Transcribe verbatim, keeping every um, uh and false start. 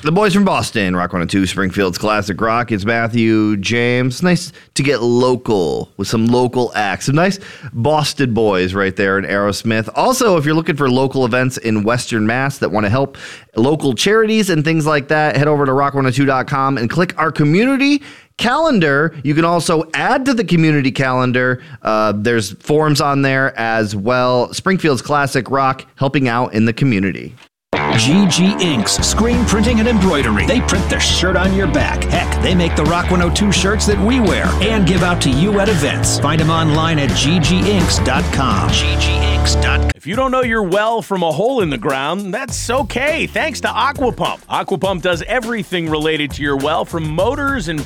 The boys from Boston, Rock one oh two, Springfield's Classic Rock. It's Matthew, James. Nice to get local with some local acts. Some nice Boston boys right there in Aerosmith. Also, if you're looking for local events in Western Mass that want to help local charities and things like that, head over to rock one oh two dot com and click our community calendar. You can also add to the community calendar. Uh, there's forums on there as well. Springfield's Classic Rock, helping out in the community. G G Inks, screen printing and embroidery. They print the shirt on your back. Heck, they make the Rock one oh two shirts that we wear and give out to you at events. Find them online at g g inks dot com. g g inks dot com. If you don't know your well from a hole in the ground, that's okay. Thanks to Aquapump. Aquapump does everything related to your well, from motors and